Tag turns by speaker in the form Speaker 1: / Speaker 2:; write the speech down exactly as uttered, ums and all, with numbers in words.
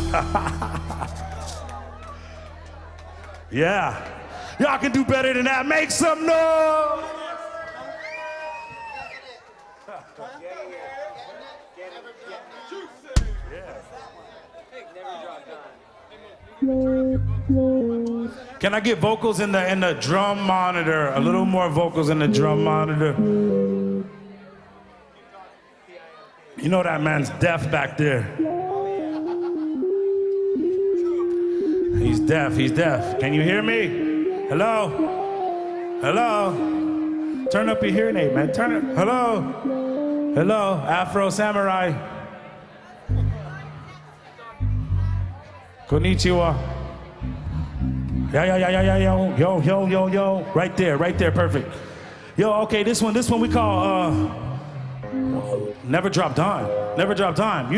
Speaker 1: Yeah. Y'all can do better than that. Make some noise. Can I get vocals in the in the drum monitor? A little more vocals in the drum monitor. You know that man's deaf back there. He's deaf, he's deaf. Can you hear me? Hello? Hello? Turn up your hearing aid, man. Turn it. Hello? Hello? Afro Samurai. Konnichiwa. Yeah, yeah, yeah, yeah, yeah, yo, yo, yo, yo, yo. Right there, right there, perfect. Yo, okay, this one, this one we call, uh, Never Drop Dime. Never Drop Dime. You